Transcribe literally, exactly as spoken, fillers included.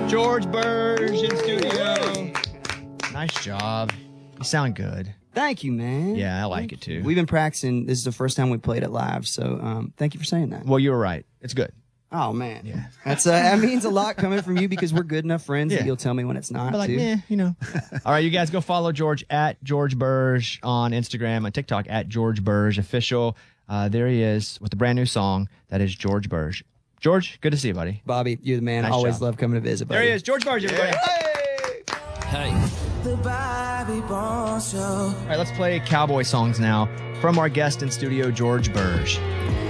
George Burge in studio. Nice job. You sound good. Thank you, man. Yeah, I like it too. We've been practicing. This is the first time we played it live, so um, thank you for saying that. Well, you were right. It's good. Oh man, yeah, that's uh, that means a lot coming from you because we're good enough friends Yeah. that you'll tell me when it's not. But like, too. yeah, you know. All right, you guys go follow George at George Burge on Instagram and TikTok at George Burge Official. Uh, there he is with a brand new song that is George Burge. George, good to see you, buddy. Bobby, you're the man. Nice Always job. love coming to visit. Buddy. There he is, George Burge, everybody. Hey. All right, let's play cowboy songs now from our guest in studio, George Burge.